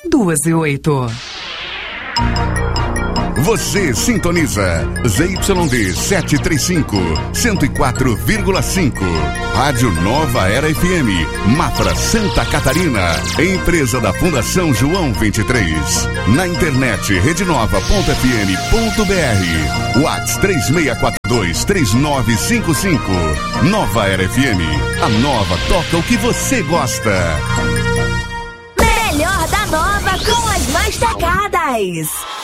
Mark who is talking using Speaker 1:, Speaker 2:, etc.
Speaker 1: 2 e 8.
Speaker 2: Você sintoniza ZYD 735, 104,5. Rádio Nova Era FM, Mafra, Santa Catarina. Empresa da Fundação João 23. Na internet, redenova.fm.br. WhatsApp 3642-3955. Nova Era FM. A Nova toca o que você gosta.
Speaker 3: Melhor da Nova com as mais tocadas.